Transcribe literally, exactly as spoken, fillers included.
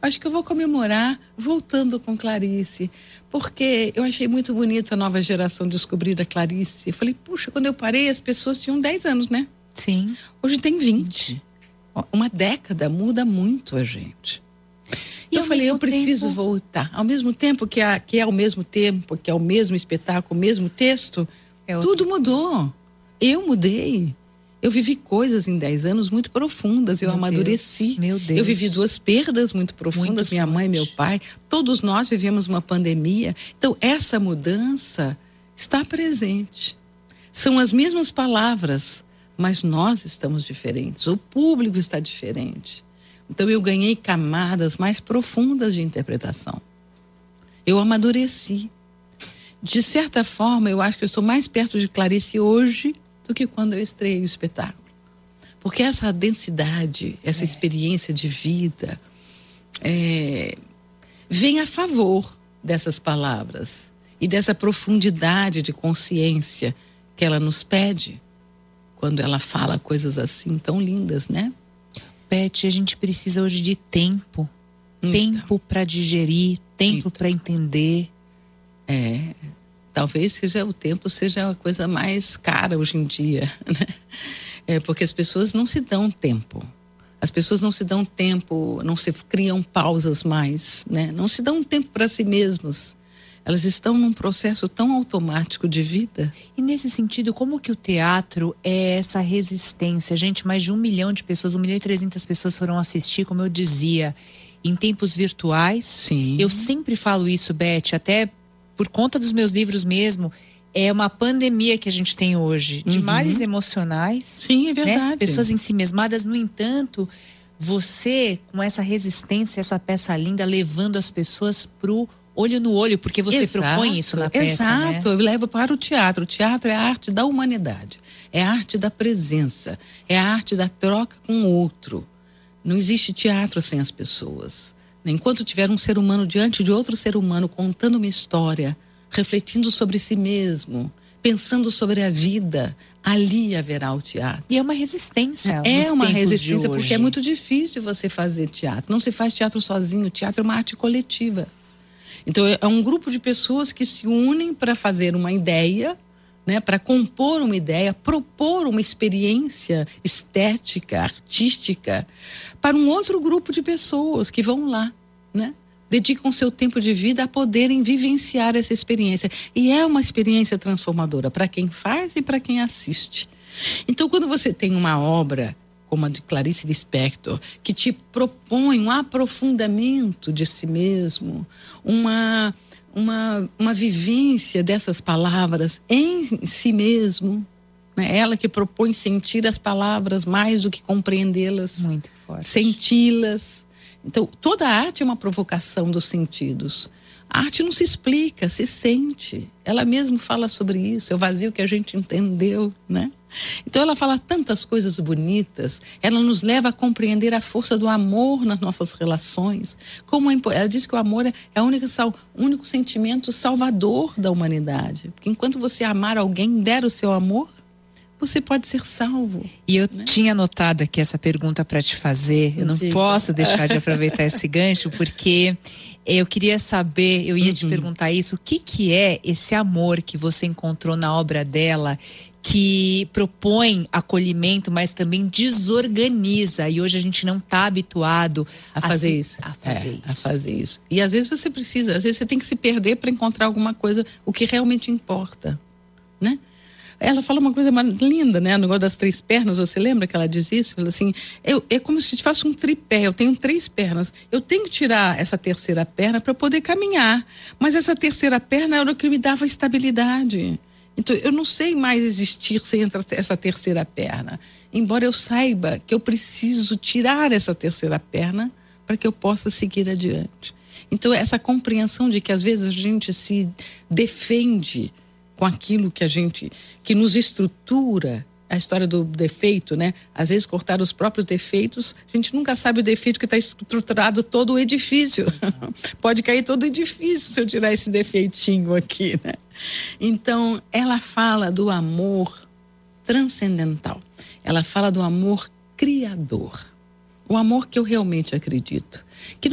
acho que eu vou comemorar voltando com Clarice, porque eu achei muito bonito a nova geração descobrir a Clarice. Eu falei, puxa, quando eu parei as pessoas tinham dez anos, né? Sim. Hoje tem vinte. Uma década muda muito a gente. E eu falei, eu preciso tempo... voltar. Ao mesmo tempo que, a, que é ao mesmo tempo, que é o mesmo espetáculo, o mesmo texto, é tudo mudou. Eu mudei. Eu vivi coisas em dez anos muito profundas, eu meu amadureci. Deus, meu Deus. Eu vivi duas perdas muito profundas, muito minha mãe e meu pai. Todos nós vivemos uma pandemia. Então, essa mudança está presente. São as mesmas palavras, mas nós estamos diferentes. O público está diferente. Então, eu ganhei camadas mais profundas de interpretação. Eu amadureci. De certa forma, eu acho que eu estou mais perto de Clarice hoje do que quando eu estreiei o espetáculo. Porque essa densidade, essa é. experiência de vida é, vem a favor dessas palavras e dessa profundidade de consciência que ela nos pede quando ela fala coisas assim tão lindas, né? Beth, a gente precisa hoje de tempo. Então, tempo para digerir, tempo então. para entender. É... Talvez seja o tempo seja a coisa mais cara hoje em dia, né? É porque as pessoas não se dão tempo. As pessoas não se dão tempo, não se criam pausas mais, né? Não se dão tempo para si mesmas. Elas estão num processo tão automático de vida. E nesse sentido, como que o teatro é essa resistência? Gente, mais de um milhão de pessoas, um milhão e trezentas pessoas foram assistir, como eu dizia, em tempos virtuais. Sim. Eu sempre falo isso, Beth, até por conta dos meus livros mesmo, é uma pandemia que a gente tem hoje, de uhum. males emocionais. Sim, é verdade. Né? Pessoas ensimesmadas, no entanto, você, com essa resistência, essa peça linda, levando as pessoas pro olho no olho, porque você exato, propõe isso na peça, exato. Né? Eu levo para o teatro. O teatro é a arte da humanidade, é a arte da presença, é a arte da troca com o outro. Não existe teatro sem as pessoas. Enquanto tiver um ser humano diante de outro ser humano contando uma história, refletindo sobre si mesmo, pensando sobre a vida, ali haverá o teatro. E é uma resistência. É uma resistência porque é muito difícil você fazer teatro. Não se faz teatro sozinho, o teatro é uma arte coletiva. Então é um grupo de pessoas que se unem para fazer uma ideia, né, para compor uma ideia, propor uma experiência estética, artística, para um outro grupo de pessoas que vão lá, né? Dedicam seu tempo de vida a poderem vivenciar essa experiência. E é uma experiência transformadora para quem faz e para quem assiste. Então, quando você tem uma obra como a de Clarice Lispector, que te propõe um aprofundamento de si mesmo, uma... Uma, uma vivência dessas palavras em si mesmo, né? Ela que propõe sentir as palavras mais do que compreendê-las. Muito forte. Senti-las. Então, toda a arte é uma provocação dos sentidos. A arte não se explica, se sente. Ela mesma fala sobre isso, é o vazio que a gente entendeu, né? Então ela fala tantas coisas bonitas, ela nos leva a compreender a força do amor nas nossas relações. Como é, ela diz que o amor é, é o único, sal, único sentimento salvador da humanidade. Porque enquanto você amar alguém, der o seu amor, você pode ser salvo. E eu né? tinha anotado aqui essa pergunta para te fazer. Eu não Diga. posso deixar de aproveitar esse gancho, porque eu queria saber, eu ia uhum. te perguntar isso, o que que é esse amor que você encontrou na obra dela, que propõe acolhimento, mas também desorganiza. E hoje a gente não está habituado a fazer, a, isso. a fazer é, isso. A fazer isso. E às vezes você precisa, às vezes você tem que se perder para encontrar alguma coisa, o que realmente importa, né? Ela fala uma coisa linda, né? O negócio das três pernas, você lembra que ela diz isso? Fala assim, eu, é como se fosse um tripé, eu tenho três pernas, eu tenho que tirar essa terceira perna para poder caminhar, mas essa terceira perna era o que me dava estabilidade. Então, eu não sei mais existir sem essa terceira perna, embora eu saiba que eu preciso tirar essa terceira perna para que eu possa seguir adiante. Então, essa compreensão de que às vezes a gente se defende com aquilo que a gente, que nos estrutura, a história do defeito, né? Às vezes cortar os próprios defeitos, a gente nunca sabe o defeito que está estruturado todo o edifício. Pode cair todo o edifício se eu tirar esse defeitinho aqui, né? Então, ela fala do amor transcendental. Ela fala do amor criador. O amor que eu realmente acredito. Que